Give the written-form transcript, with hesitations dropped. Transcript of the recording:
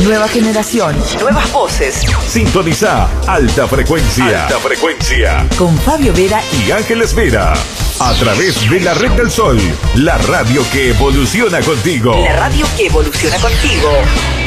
Nueva generación, nuevas voces. Sintoniza Alta Frecuencia. Alta Frecuencia. Con Fabio Vera y Ángeles Vera. A través de la Red del Sol. La radio que evoluciona contigo. La radio que evoluciona contigo.